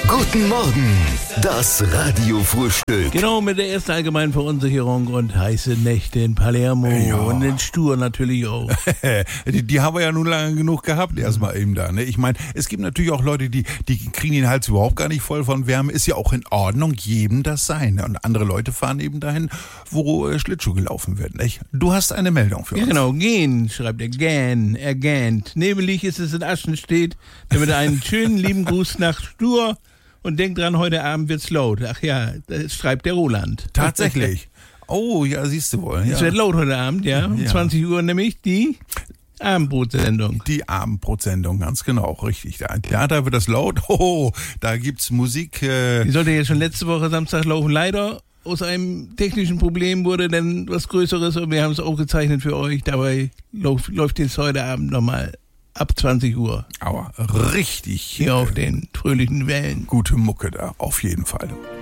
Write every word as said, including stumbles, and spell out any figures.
Guten Morgen, das Radiofrühstück. Genau, mit der ersten allgemeinen Verunsicherung und heiße Nächte in Palermo Ja. und in Stur natürlich auch. die, die haben wir ja nun lange genug gehabt, erstmal eben da. Ne? Ich meine, es gibt natürlich auch Leute, die, die kriegen den Hals überhaupt gar nicht voll von Wärme. Ist ja auch in Ordnung, jedem das sein. Und andere Leute fahren eben dahin, wo äh, Schlittschuh gelaufen wird. Nicht? Du hast eine Meldung für Ja uns. genau, gehen, schreibt er, gähn, er gähnt. Nebelig ist es in Aschenstedt, damit einen schönen lieben Gruß nach Stur. Und denkt dran, heute Abend wird's laut. Ach ja, das schreibt der Roland. Tatsächlich. Oh, ja, siehst du wohl. Es Ja. wird laut heute Abend, ja. Um Ja. zwanzig Uhr nämlich die Abendbrotsendung. Die Abendbrotsendung, ganz genau, richtig. Da, ja, da wird das laut. Oh, da gibt's Musik. Äh, Die sollte ja schon letzte Woche Samstag laufen. Leider aus einem technischen Problem wurde dann was Größeres und wir haben es aufgezeichnet für euch. Dabei läuft, läuft jetzt heute Abend nochmal ab zwanzig Uhr aber richtig hier auf den fröhlichen Wellen. gute Mucke da, auf jeden Fall.